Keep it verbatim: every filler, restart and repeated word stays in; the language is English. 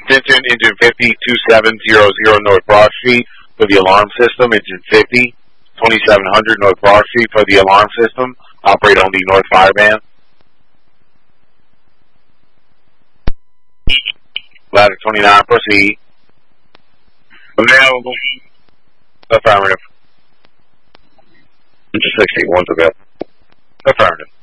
Attention, engine fifty, two seven zero zero North Broad Street for the alarm system. Engine fifty, twenty-seven hundred North Broad Street for the alarm system. Operate on the North Fireband. Ladder twenty-nine, proceed. Available. Affirmative. Engine sixty, one's available. Affirmative.